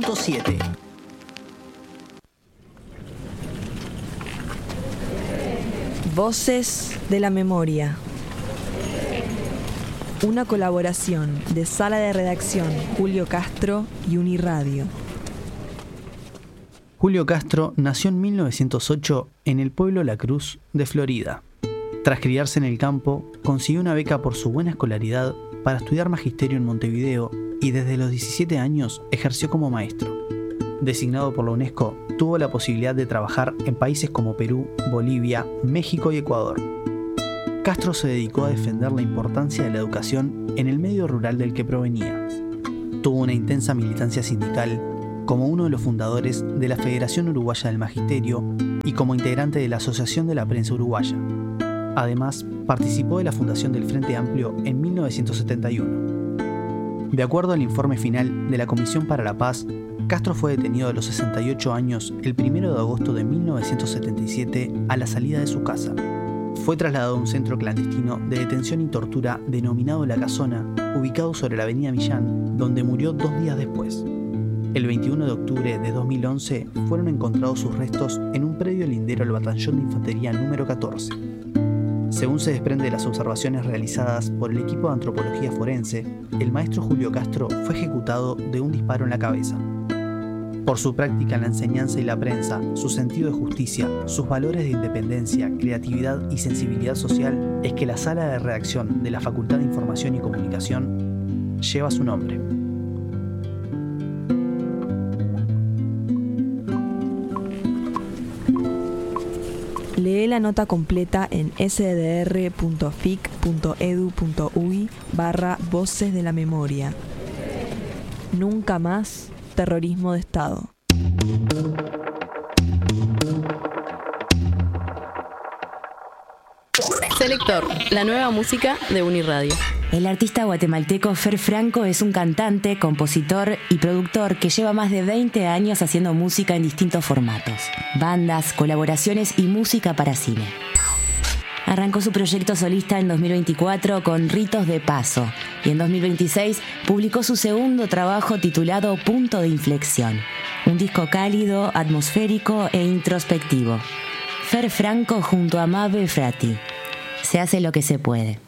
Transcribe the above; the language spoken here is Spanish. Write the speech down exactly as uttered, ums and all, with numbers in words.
punto siete. Voces de la Memoria. Una colaboración de Sala de Redacción Julio Castro y Uniradio. Julio Castro nació en mil novecientos ocho en el pueblo La Cruz de Florida. Tras criarse en el campo, consiguió una beca por su buena escolaridad para estudiar magisterio en Montevideo y desde los diecisiete años ejerció como maestro. Designado por la UNESCO, tuvo la posibilidad de trabajar en países como Perú, Bolivia, México y Ecuador. Castro se dedicó a defender la importancia de la educación en el medio rural del que provenía. Tuvo una intensa militancia sindical como uno de los fundadores de la Federación Uruguaya del Magisterio y como integrante de la Asociación de la Prensa Uruguaya. Además, participó de la fundación del Frente Amplio en mil novecientos setenta y uno. De acuerdo al informe final de la Comisión para la Paz, Castro fue detenido a los sesenta y ocho años el primero de agosto de mil novecientos setenta y siete a la salida de su casa. Fue trasladado a un centro clandestino de detención y tortura denominado La Casona, ubicado sobre la avenida Millán, donde murió dos días después. El veintiuno de octubre de dos mil once fueron encontrados sus restos en un predio lindero al batallón de infantería número catorce. Según se desprende de las observaciones realizadas por el equipo de antropología forense, el maestro Julio Castro fue ejecutado de un disparo en la cabeza. Por su práctica en la enseñanza y la prensa, su sentido de justicia, sus valores de independencia, creatividad y sensibilidad social, es que la Sala de Redacción de la Facultad de Información y Comunicación lleva su nombre. Lee la nota completa en sdr.fic.edu.uy barra Voces de la Memoria. Nunca más terrorismo de Estado. Selector, la nueva música de Uniradio. El artista guatemalteco Fer Franco es un cantante, compositor y productor que lleva más de veinte años haciendo música en distintos formatos: bandas, colaboraciones y música para cine. Arrancó su proyecto solista en dos mil veinticuatro con Ritos de Paso y en dos mil veintiséis publicó su segundo trabajo titulado Punto de Inflexión, un disco cálido, atmosférico e introspectivo. Fer Franco junto a Mabe Frati. Se hace lo que se puede.